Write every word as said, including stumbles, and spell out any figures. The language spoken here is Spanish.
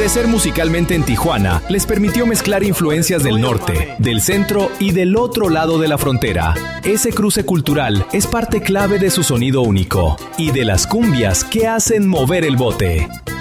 Crecer musicalmente en Tijuana les permitió mezclar influencias del norte, del centro y del otro lado de la frontera. Ese cruce cultural es parte clave de su sonido único y de las cumbias que hacen mover el bote.